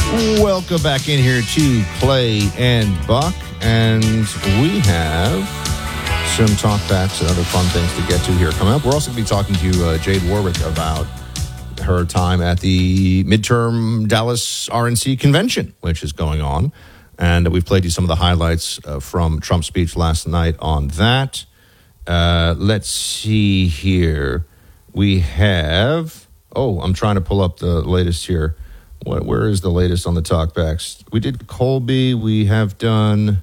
Welcome back in here to Clay and Buck, and we have some talkbacks and other fun things to get to here coming up. We're also going to be talking to Jade Warwick about her time at the midterm Dallas RNC convention, which is going on, and we've played you some of the highlights from Trump's speech last night on that. Let's see here. We have... Oh, I'm trying to pull up the latest here. Where is the latest on the talkbacks? We did Colby. We have done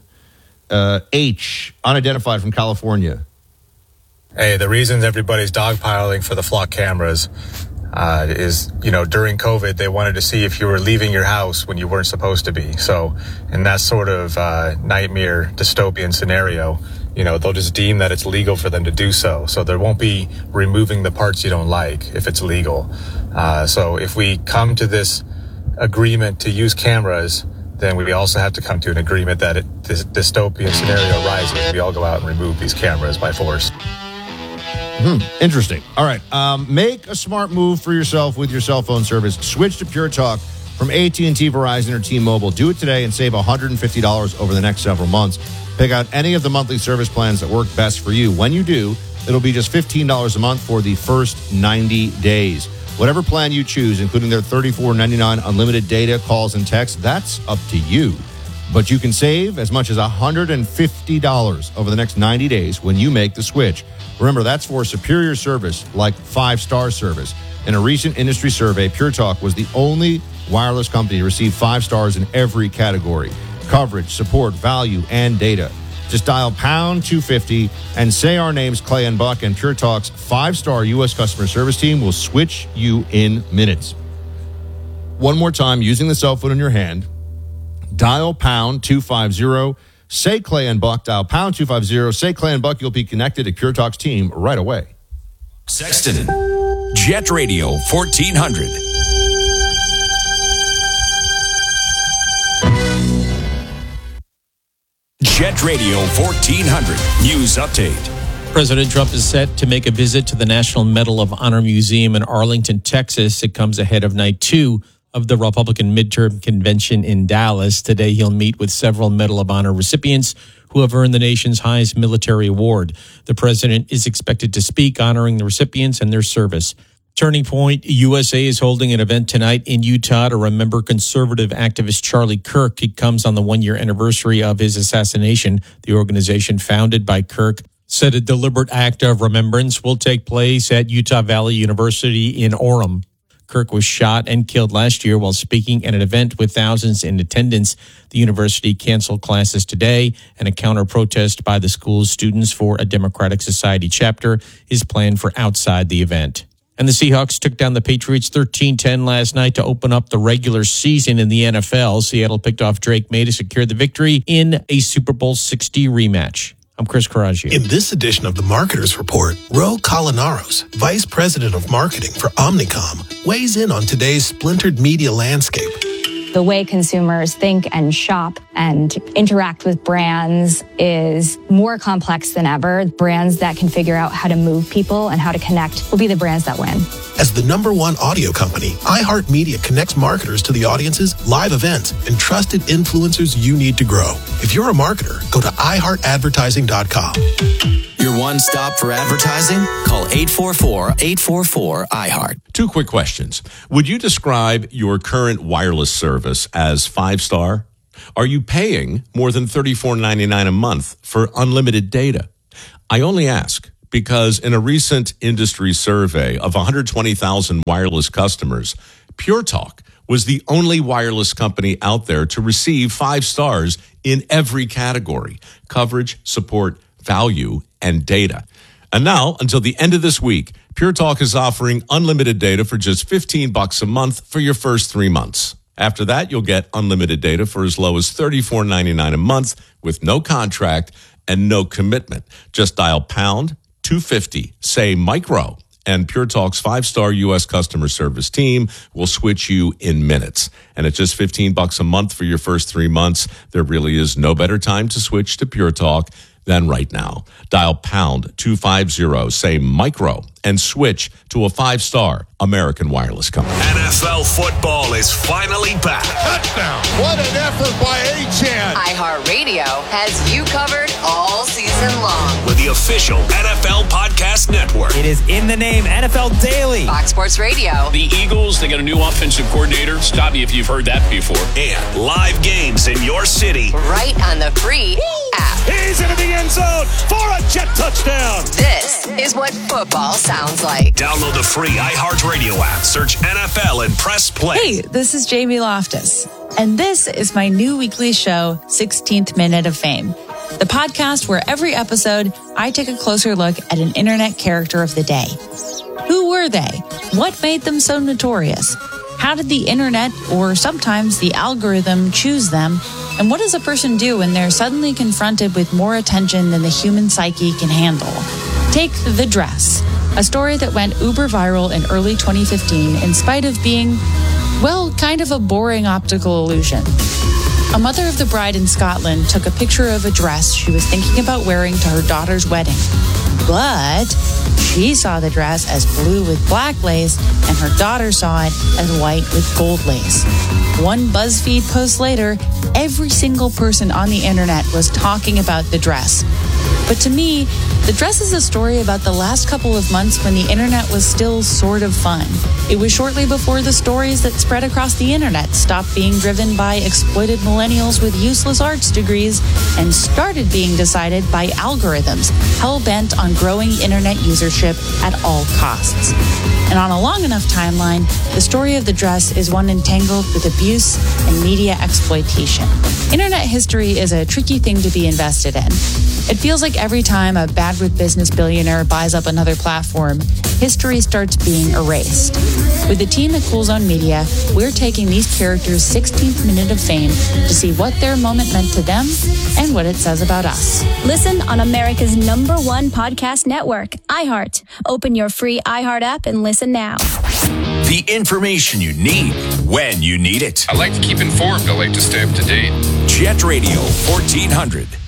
H, unidentified from California. Hey, the reason everybody's dogpiling for the flock cameras is, during COVID, they wanted to see if you were leaving your house when you weren't supposed to be. So in that sort of nightmare dystopian scenario, they'll just deem that it's legal for them to do so. So there won't be removing the parts you don't like if it's legal. So if we come to this agreement to use cameras, then we also have to come to an agreement that this dystopian scenario arises. We all go out and remove these cameras by force. Interesting. All right. Make a smart move for yourself with your cell phone service. Switch to Pure Talk from AT&T, Verizon, or T-Mobile. Do it today and save $150 over the next several months. Pick out any of the monthly service plans that work best for you. When you do, it'll be just $15 a month for the first 90 days. Whatever plan you choose, including their $34.99 unlimited data, calls, and texts, that's up to you. But you can save as much as $150 over the next 90 days when you make the switch. Remember, that's for superior service like 5-star service. In a recent industry survey, Pure Talk was the only wireless company to receive 5 stars in every category: coverage, support, value, and data. Just dial pound 250 and say our names, Clay and Buck, and Pure Talk's 5-star U.S. customer service team will switch you in minutes. One more time, using the cell phone in your hand, dial pound 250, say Clay and Buck, dial pound 250, say Clay and Buck, you'll be connected to Pure Talk's team right away. Sexton, Jet Radio 1400. Jet Radio 1400 News Update. President Trump is set to make a visit to the National Medal of Honor Museum in Arlington, Texas. It comes ahead of night 2 of the Republican midterm convention in Dallas. Today, he'll meet with several Medal of Honor recipients who have earned the nation's highest military award. The president is expected to speak, honoring the recipients and their service. Turning Point USA is holding an event tonight in Utah to remember conservative activist Charlie Kirk. It comes on the 1-year anniversary of his assassination. The organization, founded by Kirk, said a deliberate act of remembrance will take place at Utah Valley University in Orem. Kirk was shot and killed last year while speaking at an event with thousands in attendance. The university canceled classes today, and a counter-protest by the school's Students for a Democratic Society chapter is planned for outside the event. And the Seahawks took down the Patriots 13-10 last night to open up the regular season in the NFL. Seattle picked off Drake May to secure the victory in a Super Bowl 60 rematch. I'm Chris Carragio. In this edition of the Marketers Report, Ro Colinaros, Vice President of Marketing for Omnicom, weighs in on today's splintered media landscape. The way consumers think and shop and interact with brands is more complex than ever. Brands that can figure out how to move people and how to connect will be the brands that win. As the #1 audio company, iHeartMedia connects marketers to the audiences, live events, and trusted influencers you need to grow. If you're a marketer, go to iHeartAdvertising.com. Your one stop for advertising? Call 844-844-iHeart. 2 quick questions. Would you describe your current wireless service as 5-star? Are you paying more than $34.99 a month for unlimited data? I only ask because in a recent industry survey of 120,000 wireless customers, Pure Talk was the only wireless company out there to receive 5 stars in every category: coverage, support, value, and data. And now, until the end of this week, Pure Talk is offering unlimited data for just $15 a month for your first 3 months. After that, you'll get unlimited data for as low as $34.99 a month with no contract and no commitment. Just dial pound 250, say micro, and Pure Talk's 5-star U.S. customer service team will switch you in minutes. And at just $15 a month for your first 3 months, there really is no better time to switch to Pure Talk than right now. Dial pound 250, say micro, and switch to a 5-star American wireless company. NFL football is finally back. the official NFL Podcast Network. It is in the name, NFL Daily. Fox Sports Radio. The Eagles, they got a new offensive coordinator. Stop me if you've heard that before. And live games in your city. Right on the free app. He's into the end zone for a jet touchdown. This is what football sounds like. Download the free iHeartRadio app. Search NFL and press play. Hey, this is Jamie Loftus, and this is my new weekly show, 16th Minute of Fame, the podcast where every episode I take a closer look at an internet character of the day. Who were they? What made them so notorious? How did the internet, or sometimes the algorithm, choose them? And what does a person do when they're suddenly confronted with more attention than the human psyche can handle? Take The Dress, a story that went uber viral in early 2015 in spite of being, well, kind of a boring optical illusion. A mother of the bride in Scotland took a picture of a dress she was thinking about wearing to her daughter's wedding. But she saw the dress as blue with black lace, and her daughter saw it as white with gold lace. One BuzzFeed post later, every single person on the internet was talking about the dress. But to me, the dress is a story about the last couple of months when the internet was still sort of fun. It was shortly before the stories that spread across the internet stopped being driven by exploited millennials with useless arts degrees and started being decided by algorithms hell-bent on growing internet usership at all costs. And on a long enough timeline, the story of the dress is one entangled with abuse and media exploitation. Internet history is a tricky thing to be invested in. It feels like every time a bad with business billionaire buys up another platform, history starts being erased. With the team at Cool Zone Media, we're taking these characters' 16th minute of fame to see what their moment meant to them and what it says about us. Listen on America's #1 podcast network, iHeart. Open your free iHeart app and listen now. The information you need when you need it. I like to keep informed. I like to stay up to date. Jet Radio 1400.